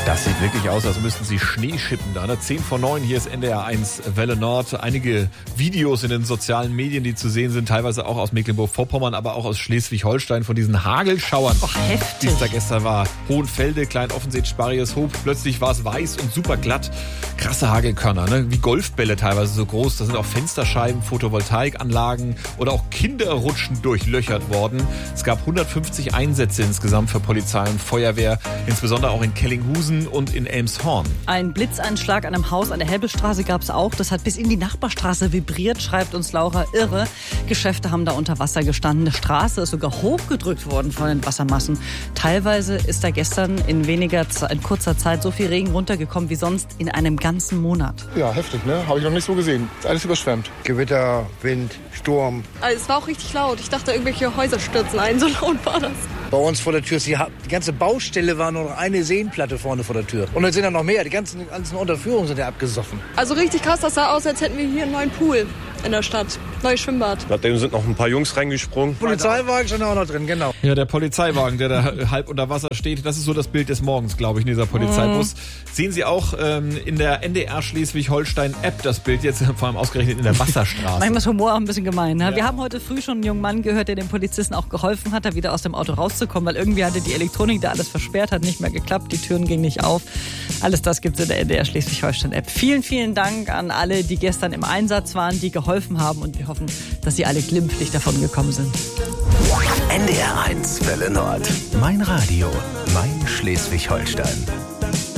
Das sieht wirklich aus, als müssten sie Schnee schippen da. 10:09, hier ist NDR 1 Welle Nord. Einige Videos in den sozialen Medien, die zu sehen sind, teilweise auch aus Mecklenburg-Vorpommern, aber auch aus Schleswig-Holstein, von diesen Hagelschauern. Oh, heftig. Die es da gestern war. Hohenfelde, Klein-Offenseet, Sparrieshoop. Plötzlich war es weiß und super glatt. Krasse Hagelkörner, ne? Wie Golfbälle teilweise so groß. Da sind auch Fensterscheiben, Photovoltaikanlagen oder auch Kinderrutschen durchlöchert worden. Es gab 150 Einsätze insgesamt für Polizei und Feuerwehr, insbesondere auch in Kellinghusen und in Elmshorn. Ein Blitzeinschlag an einem Haus an der Hebbelstraße gab es auch. Das hat bis in die Nachbarstraße vibriert, schreibt uns Laura. Irre. Geschäfte haben da unter Wasser gestanden. Eine Straße ist sogar hochgedrückt worden von den Wassermassen. Teilweise ist da gestern in kurzer Zeit so viel Regen runtergekommen wie sonst in einem ganzen Monat. Ja, heftig, ne? Habe ich noch nicht so gesehen. Ist alles überschwemmt. Gewitter, Wind, Sturm. Also es war auch richtig laut. Ich dachte, irgendwelche Häuser stürzen ein. So laut war das. Bei uns vor der Tür, die ganze Baustelle war nur noch eine Seenplatte vorne vor der Tür. Und jetzt sind da noch mehr. Die ganzen Unterführungen sind ja abgesoffen. Also richtig krass, das sah aus, als hätten wir hier einen neuen Pool in der Stadt. Neues Schwimmbad. Nachdem sind noch ein paar Jungs reingesprungen. Polizeiwagen stand auch noch drin, genau. Ja, der Polizeiwagen, der da halb unter Wasser steht, das ist so das Bild des Morgens, glaube ich, in dieser Polizeibus. Sehen Sie auch in der NDR Schleswig-Holstein-App das Bild, jetzt vor allem ausgerechnet in der Wasserstraße. Manchmal ist Humor auch ein bisschen gemein. Ne? Ja. Wir haben heute früh schon einen jungen Mann gehört, der dem Polizisten auch geholfen hat, da wieder aus dem Auto rauszukommen, weil irgendwie hatte die Elektronik, da alles versperrt, hat nicht mehr geklappt, die Türen gingen nicht auf. Alles das gibt es in der NDR Schleswig-Holstein-App. Vielen, vielen Dank an alle, die gestern im Einsatz waren, die geholfen haben, und wir hoffen, dass sie alle glimpflich davon gekommen sind. NDR 1 Welle Nord. Mein Radio, mein Schleswig-Holstein.